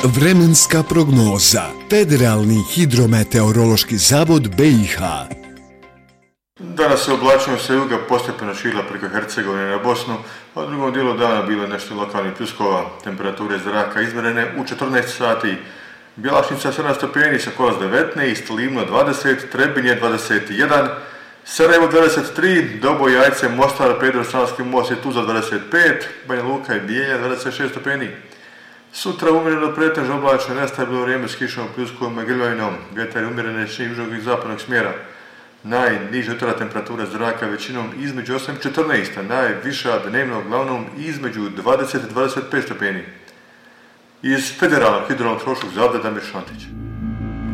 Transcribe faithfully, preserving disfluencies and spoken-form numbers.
Vremenska prognoza. Federalni hidrometeorološki zavod B i H. Danas se oblačnost sa juga postepeno širila preko Hercegovine na Bosnu, a u drugom dijelu dana bilo nešto lokalnih pljuskova. Temperature zraka izmjerene u četrnaest sati. Bjelašnica sedam stupnjeva, Sokolac devetnaest, Livno dvadeset, Trebinje dvadeset jedan, Sarajevo dvadeset tri, Doboj, Jajce, Mostar, Pedro, Savski most i Tuzla dvadeset pet, Banja Luka i Bijelja dvadeset šest stupnjeva. Sutra umjereno pretežno oblačno, nestabilno vrijeme s kišom, pljuskom i grmljavinom. Vjetar je umjerene s južnog i zapadnog smjera. Najniža jutarnja temperatura zraka većinom između osam i četrnaest, a najviša dnevno uglavnom između dvadeset i dvadeset pet stupnjeva. Iz Federalnog hidrometeorološkog zavoda Damir Šantić.